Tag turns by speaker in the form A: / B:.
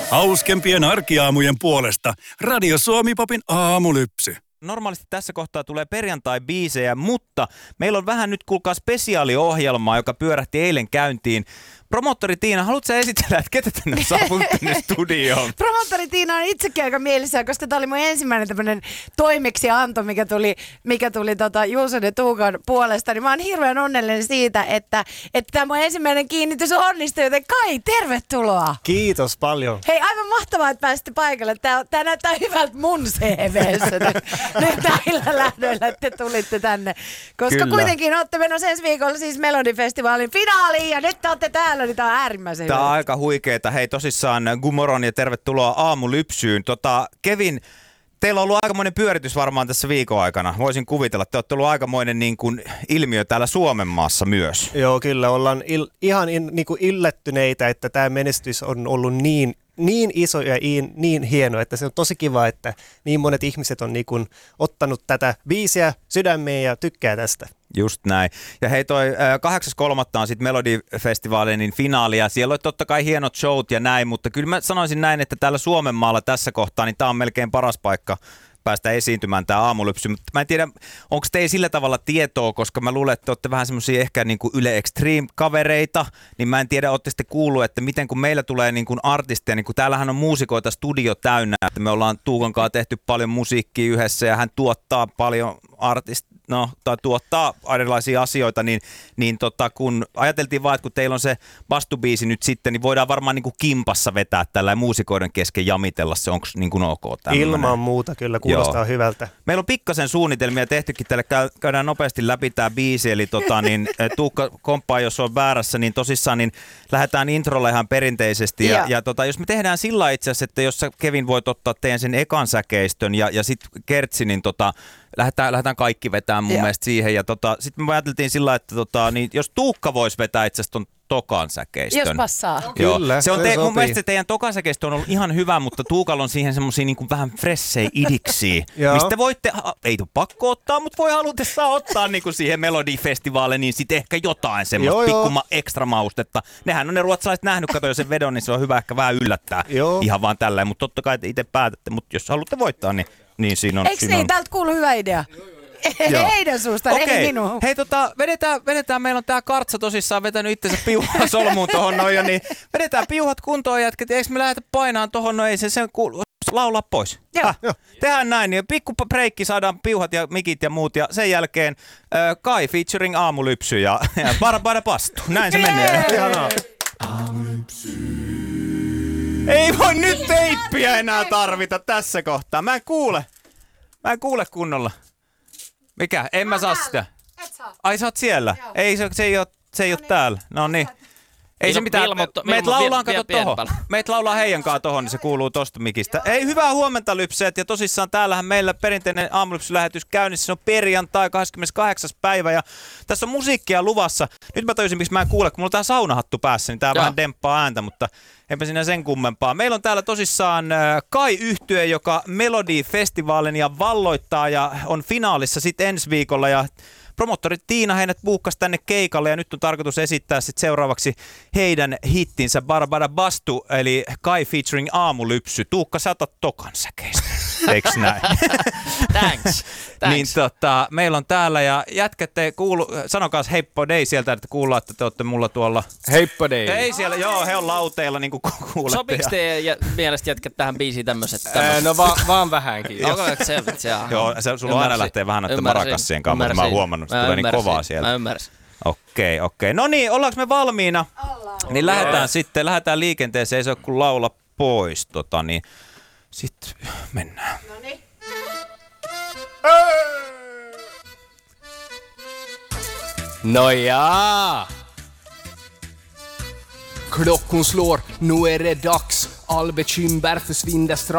A: Hauskempien arkiaamujen puolesta Radio Suomi-popin aamulypsy.
B: Normaalisti tässä kohtaa tulee perjantai-biisejä, mutta meillä on vähän nyt kuulkaa spesiaaliohjelmaa, joka pyörähti eilen käyntiin. Promottori Tiina, haluatko sä esitellä, että ketä tänne on saapunut tänne studioon?
C: Promottori Tiina on itsekin aika mielissään, koska tämä oli mun ensimmäinen tämmöinen toimeksianto, mikä tuli Juuson ja Tuukon puolesta. Niin mä oon hirveän onnellinen siitä, että tämä mun ensimmäinen kiinnitys onnistui, joten Kai, tervetuloa!
D: Kiitos paljon.
C: Hei, aivan mahtavaa, että pääsitte paikalle. Tää näyttää hyvältä mun CV:ssä nyt näillä lähdöillä, että te tulitte tänne. Koska
B: Kyllä.
C: Kuitenkin olette menossa ensi viikolla siis Melodifestivaalin finaaliin ja nyt te olette täällä, niin tää on äärimmäisen
B: Tää
C: hyvä.
B: on aika huikeeta. Hei tosissaan, gumoron ja tervetuloa aamulypsyyn. Kevin, teillä on ollut aikamoinen pyöritys varmaan tässä viikon aikana. Voisin kuvitella, te olette ollut aikamoinen niin kuin ilmiö täällä Suomen maassa myös.
D: Joo, kyllä ollaan ihan yllättyneitä, että tämä menestys on ollut niin iso ja niin hieno, että se on tosi kiva, että niin monet ihmiset on niin kuin ottanut tätä biisiä sydämeen ja tykkää tästä.
B: Just näin. Ja hei, toi 8.3. on sitten Melodifestivaalin finaali ja siellä on totta kai hienot showt ja näin, mutta kyllä mä sanoisin näin, että täällä Suomen maalla tässä kohtaa, niin tää on melkein paras paikka päästä esiintymään tää aamulypsy. Mutta mä en tiedä, onko teillä sillä tavalla tietoa, koska mä luulen, että te olette vähän semmosia ehkä niin kuin Yle Extreme-kavereita, niin mä en tiedä, ootte sitten kuullut, että miten kun meillä tulee niin kuin artisteja, niin kun täällähän on muusikoita studio täynnä, että me ollaan Tuukon kanssa tehty paljon musiikkia yhdessä ja hän tuottaa paljon tai tuottaa erilaisia asioita, niin kun ajateltiin vaan, että kun teillä on se vastubiisi nyt sitten, niin voidaan varmaan niin kuin kimpassa vetää tällä muusikoiden kesken jamitella se, onko niin kuin ok tämmöinen?
D: Ilman muuta kyllä, kuulostaa hyvältä.
B: Meillä on pikkasen suunnitelmia tehtykin, tälle käydään nopeasti läpi tämä biisi, eli Tuukka komppaa, jos on väärässä, niin tosissaan niin lähdetään introlle ihan perinteisesti, ja jos me tehdään sillä itse asiassa, että jos sä, Kevin, voit ottaa teidän sen ekan säkeistön, ja sitten Kertsi, niin lähdetään kaikki vetämään mun mielestä siihen. Ja sitten me ajateltiin sillä, että niin jos Tuukka voisi vetää itse asiassa ton tokan säkeistön.
C: Jos passaa.
B: Joo.
D: Kyllä,
B: se on
D: se
B: mun mielestä teidän tokan säkeistö on ollut ihan hyvä, mutta Tuukalla on siihen semmosia niin kuin vähän fressejä idiksiä, mistä voitte, ei ole pakko ottaa, mutta voi halutessaan ottaa niin kuin siihen Melodifestivaaliin, niin sitten ehkä jotain semmoista pikkuma ekstra maustetta. Nehän on ne ruotsalaiset nähnyt, kato jo sen vedon, niin se on hyvä ehkä vähän yllättää ihan vaan tälleen, mutta totta kai te itse päätätte, mutta jos haluatte voittaa, niin siinä on.
C: Eikö niin? Täältä kuuluu hyvä idea. Heidän suusta, ei minun.
B: Hei vedetään, meillä on tää Kartsa tosissaan vetänyt itsensä piuhaa solmuun tohon noin, ja niin vedetään piuhat kuntoon jätket, eikö me lähdetä painaan tohon noin, ei se kuuluu, laulaa pois. Tehdään näin, niin pikku breikki, saadaan piuhat ja mikit ja muut, ja sen jälkeen Kai featuring aamulypsy ja Barbara Bastu, näin se menee.
D: Ihanaa.
B: Ei voi nyt teippiä enää tarvita tässä kohtaa, mä en kuule kunnolla. Mikä? En mä saa sitä.
C: Et saa.
B: Ai sä oot siellä? Joo. Ei, se ei oo täällä. No niin. Ei se mitään. Meitä laulaa, kato tohon. Meitä laulaa heidän kanssa tohon, niin se kuuluu tosta mikistä. Ei, hyvää huomenta lypseet. Ja tosissaan täällähän meillä perinteinen aamulypsylähetys käynnissä. Se on perjantai 28. päivä ja tässä on musiikkia luvassa. Nyt mä tajusin, miksi mä en kuule, kun mulla on tää saunahattu päässä, niin tää vähän demppaa ääntä, mutta enpä siinä sen kummempaa. Meillä on täällä tosissaan Kai-yhtye, joka Melodifestivaalin ja valloittaa ja on finaalissa sitten ensi viikolla ja promottori Tiina heidät buukkasi tänne keikalle ja nyt on tarkoitus esittää sitten seuraavaksi heidän hittinsä Barbara Bastu, eli Kai featuring aamulypsy. Tuukka, sä otat tokan säkeistä, eiks näin?
E: Thanks.
B: Niin meillä on täällä ja jätkätte sanokaas heippo dei sieltä, että kuullaan, että te olette mulla tuolla.
E: Heippo dei.
B: Ei siellä, joo, he on lauteilla niin kuin kuulette.
E: Sopiks teidän mielestä jätkät tähän biisiin tämmöset?
F: No vaan vähänkin.
E: Onko se?
B: Joo, sulla aina lähtee vähän noiden marakassien kanssa, mutta mä oon huomannut, että tulee niin kovaa sieltä.
E: Mä ymmärsin.
B: Okei. No niin, ollaanko me valmiina? Niin lähdetään liikenteeseen, ei se ole kun laula pois. Niin sitten mennään.
C: Noniin.
F: No ja! Klockan slår, nu är det dags. All bekymmer försvinner strax.